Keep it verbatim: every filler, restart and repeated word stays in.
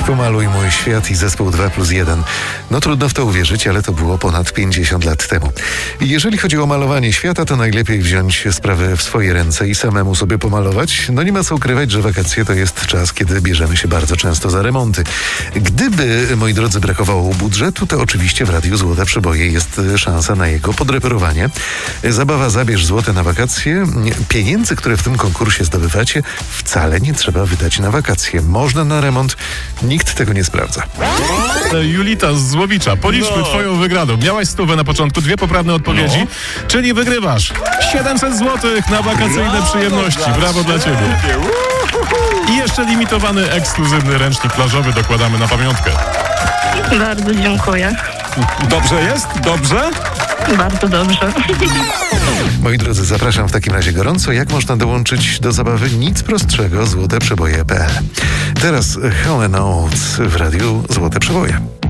Pomaluj mój świat i zespół dwa plus jeden. No trudno w to uwierzyć, ale to było ponad pięćdziesiąt lat temu. I jeżeli chodzi o malowanie świata, to najlepiej wziąć sprawę w swoje ręce i samemu sobie pomalować. No nie ma co ukrywać, że wakacje to jest czas, kiedy bierzemy się bardzo często za remonty. Gdyby, moi drodzy, brakowało budżetu, to oczywiście w Radiu Złote Przeboje jest szansa na jego podreperowanie. Zabawa Zabierz Złote na wakacje. Pieniędzy, które w tym konkursie zdobywacie, wcale nie trzeba wydać na wakacje. Można na remont. Nikt tego nie sprawdza. Julita z Złowicza, policzmy No. twoją wygraną. Miałaś stówę na początku, dwie poprawne odpowiedzi, No. czyli wygrywasz siedemset złotych na wakacyjne Brawo przyjemności. dla Brawo dla ciebie. I jeszcze limitowany, ekskluzywny ręcznik plażowy dokładamy na pamiątkę. Bardzo dziękuję. Dobrze jest? Dobrze? Bardzo dobrze. Moi drodzy, zapraszam w takim razie gorąco. Jak można dołączyć do zabawy? Nic prostszego. złote przeboje kropka p l. Teraz Hall and Oates w Radiu Złote Przeboje.